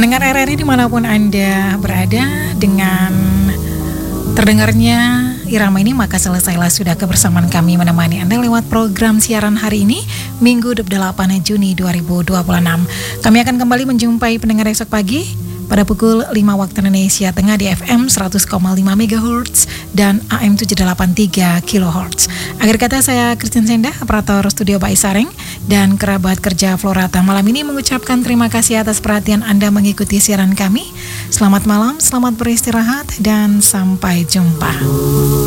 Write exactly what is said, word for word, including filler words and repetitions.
Pendengar R R I dimanapun Anda berada, dengan terdengarnya irama ini maka selesailah sudah kebersamaan kami menemani Anda lewat program siaran hari ini, Minggu dua puluh delapan Juni dua ribu dua puluh enam. Kami akan kembali menjumpai pendengar esok pagi pada pukul lima waktu Indonesia Tengah di F M seratus koma lima megahertz dan A M tujuh delapan tiga kilohertz. Akhir kata, saya Christine Senda, operator studio Pak Isareng, dan kerabat kerja Florata malam ini mengucapkan terima kasih atas perhatian Anda mengikuti siaran kami. Selamat malam, selamat beristirahat, dan sampai jumpa.